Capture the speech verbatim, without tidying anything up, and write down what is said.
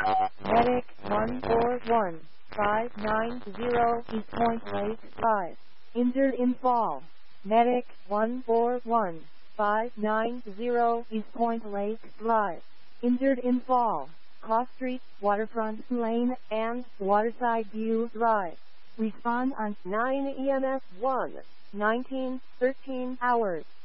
Medic one four one five nine zero East Point Lake Drive. Injured in fall. Medic one four one five nine zero East Point Lake Drive. Injured in fall. Cross Street, Waterfront Lane, and Waterside View Drive. Respond on nine E M S one, nineteen thirteen hours.